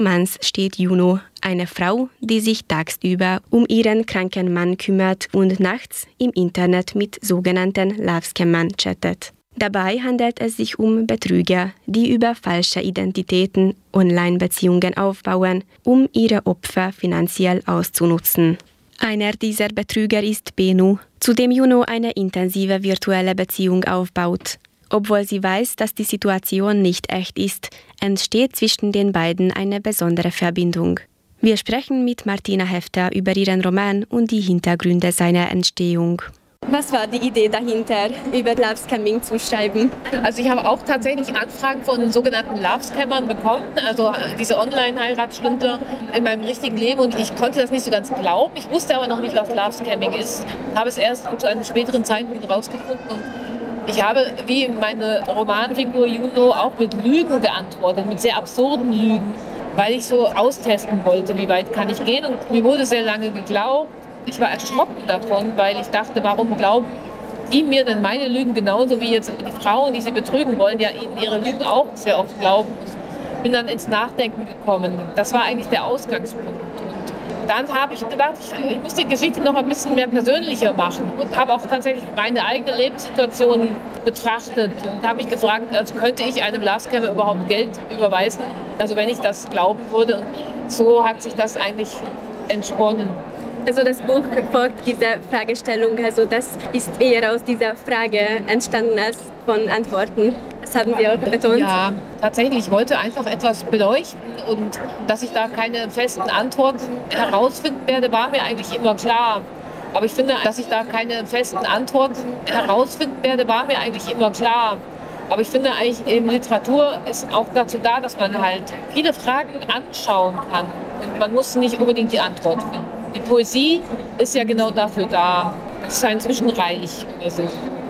Romans steht Juno, eine Frau, die sich tagsüber um ihren kranken Mann kümmert und nachts im Internet mit sogenannten Love-Scammern chattet. Dabei handelt es sich um Betrüger, die über falsche Identitäten Online-Beziehungen aufbauen, um ihre Opfer finanziell auszunutzen. Einer dieser Betrüger ist Benu, zu dem Juno eine intensive virtuelle Beziehung aufbaut. Obwohl sie weiß, dass die Situation nicht echt ist, entsteht zwischen den beiden eine besondere Verbindung. Wir sprechen mit Martina Hefter über ihren Roman und die Hintergründe seiner Entstehung. Was war die Idee dahinter, über Love-Scamming zu schreiben? Also ich habe auch tatsächlich Anfragen von sogenannten Love-Scammern bekommen, also diese Online-Heiratsschwindler in meinem richtigen Leben, und ich konnte das nicht so ganz glauben. Ich wusste aber noch nicht, was Love-Scamming ist, habe es erst zu einem späteren Zeitpunkt rausgefunden. Und ich habe, wie meine Romanfigur Juno, auch mit Lügen geantwortet, mit sehr absurden Lügen, weil ich so austesten wollte, wie weit kann ich gehen. Und mir wurde sehr lange geglaubt. Ich war erschrocken davon, weil ich dachte, warum glauben die mir denn meine Lügen genauso wie jetzt die Frauen, die sie betrügen wollen, ja ihnen ihre Lügen auch sehr oft glauben. Ich bin dann ins Nachdenken gekommen. Das war eigentlich der Ausgangspunkt. Dann habe ich gedacht, ich muss die Geschichte noch ein bisschen mehr persönlicher machen und habe auch tatsächlich meine eigene Lebenssituation betrachtet und habe mich gefragt, also könnte ich einem Love-Scammer überhaupt Geld überweisen, also wenn ich das glauben würde. Und so hat sich das eigentlich entsponnen. Also das Buch folgt dieser Fragestellung, also das ist eher aus dieser Frage entstanden als von Antworten. Das haben Sie auch betont. Ja, tatsächlich. Ich wollte einfach etwas beleuchten, und dass ich da keine festen Antworten herausfinden werde, war mir eigentlich immer klar. Aber ich finde, dass ich da keine festen Antworten herausfinden werde, war mir eigentlich immer klar. Aber ich finde eigentlich, eben Literatur ist auch dazu da, dass man halt viele Fragen anschauen kann. Und man muss nicht unbedingt die Antwort finden. Die Poesie ist ja genau dafür da. Es ist ein Zwischenreich. Also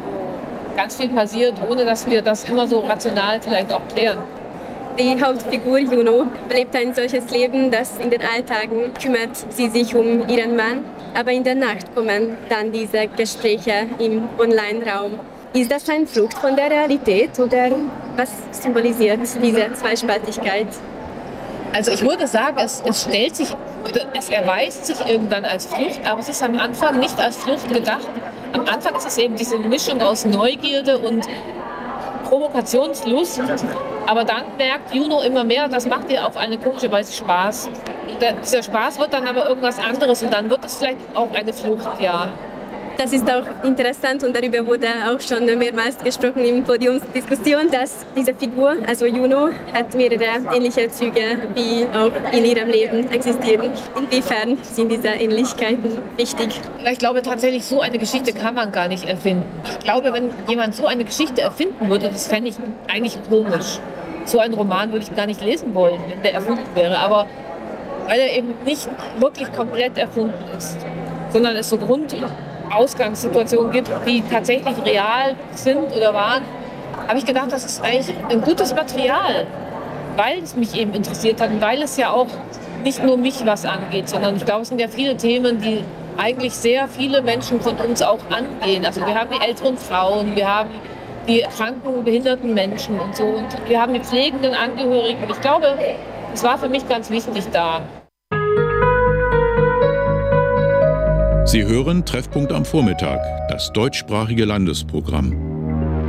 ganz viel passiert, ohne dass wir das immer so rational vielleicht auch klären. Die Hauptfigur Juno lebt ein solches Leben, dass in den Alltagen kümmert sie sich um ihren Mann, aber in der Nacht kommen dann diese Gespräche im Online-Raum. Ist das eine Flucht von der Realität oder was symbolisiert diese Zweispaltigkeit? Also ich würde sagen, es erweist sich irgendwann als Flucht, aber es ist am Anfang nicht als Flucht gedacht. Am Anfang ist es eben diese Mischung aus Neugierde und Provokationslust. Aber dann merkt Juno immer mehr, das macht ihr auf eine komische Weise Spaß. Dieser Spaß wird dann aber irgendwas anderes und dann wird es vielleicht auch eine Flucht, ja. Das ist auch interessant und darüber wurde auch schon mehrmals gesprochen in Podiumsdiskussion, dass diese Figur, also Juno, hat mehrere ähnliche Züge, wie auch in ihrem Leben existieren. Inwiefern sind diese Ähnlichkeiten wichtig? Ich glaube tatsächlich, so eine Geschichte kann man gar nicht erfinden. Ich glaube, wenn jemand so eine Geschichte erfinden würde, das fände ich eigentlich komisch. So einen Roman würde ich gar nicht lesen wollen, wenn der erfunden wäre. Aber weil er eben nicht wirklich komplett erfunden ist, sondern es so Ausgangssituationen gibt, die tatsächlich real sind oder waren, habe ich gedacht, das ist eigentlich ein gutes Material, weil es mich eben interessiert hat und weil es ja auch nicht nur mich was angeht, sondern ich glaube, es sind ja viele Themen, die eigentlich sehr viele Menschen von uns auch angehen. Also wir haben die älteren Frauen, wir haben die kranken, behinderten Menschen und so, und wir haben die pflegenden Angehörigen. Ich glaube, es war für mich ganz wichtig da. Sie hören Treffpunkt am Vormittag, das deutschsprachige Landesprogramm.